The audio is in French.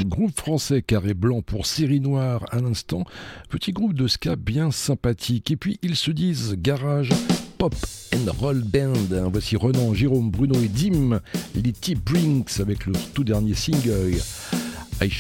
Groupe français Carré Blanc pour Série Noire à l'instant. Petit groupe de ska bien sympathique. Et puis ils se disent garage, pop and roll band. Voici Renan, Jérôme, Bruno et Dim, les T-Brinks avec le tout dernier single